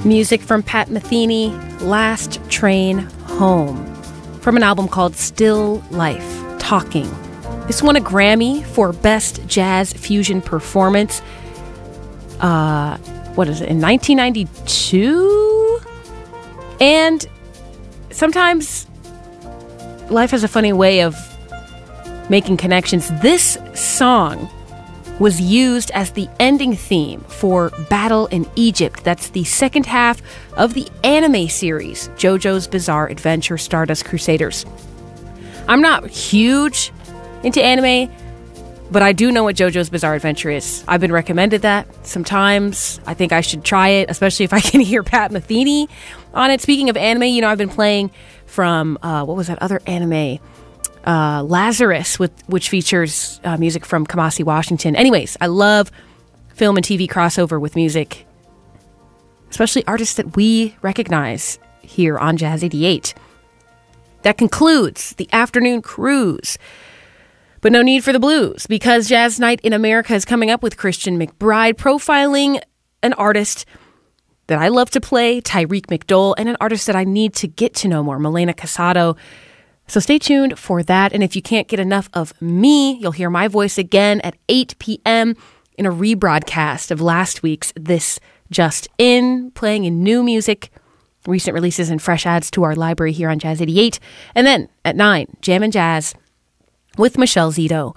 Music from Pat Metheny, Last Train Home, from an album called Still Life, Talking. This won a Grammy for Best Jazz Fusion Performance. What is it, in 1992? And sometimes life has a funny way of making connections. This song was used as the ending theme for Battle in Egypt. That's the second half of the anime series, JoJo's Bizarre Adventure Stardust Crusaders. I'm not huge into anime, but I do know what JoJo's Bizarre Adventure is. I've been recommended that sometimes. I think I should try it, especially if I can hear Pat Metheny on it. Speaking of anime, I've been playing from, what was that other anime? Lazarus, which features music from Kamasi Washington. Anyways, I love film and TV crossover with music, especially artists that we recognize here on Jazz 88. That concludes the afternoon cruise. But no need for the blues, because Jazz Night in America is coming up with Christian McBride, profiling an artist that I love to play, Tyreek McDowell, and an artist that I need to get to know more, Milena Casado. So stay tuned for that. And if you can't get enough of me, you'll hear my voice again at 8 p.m. in a rebroadcast of last week's This Just In, playing in new music, recent releases, and fresh adds to our library here on Jazz 88. And then at 9, Jam and Jazz with Michelle Zito.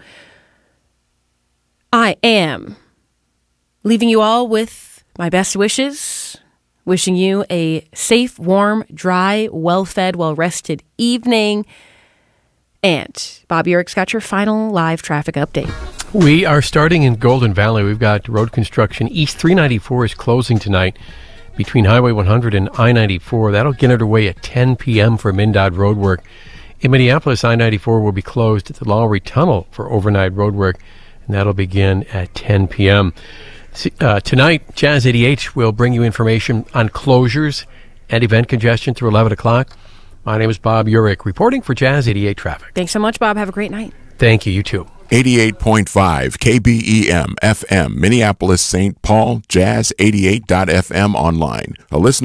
I am leaving you all with my best wishes, wishing you a safe, warm, dry, well-fed, well-rested evening. And Bob Urick's got your final live traffic update. We are starting in Golden Valley. We've got road construction. East 394 is closing tonight between Highway 100 and I-94. That'll get underway at 10 p.m. for MnDOT road work. In Minneapolis, I-94 will be closed at the Lowry Tunnel for overnight road work, and that'll begin at 10 p.m. Tonight, Jazz 88 will bring you information on closures and event congestion through 11 o'clock. My name is Bob Urick, reporting for Jazz 88 Traffic. Thanks so much, Bob. Have a great night. Thank you. You too. 88.5 KBEM FM, Minneapolis, St. Paul, Jazz 88.fm online. A listener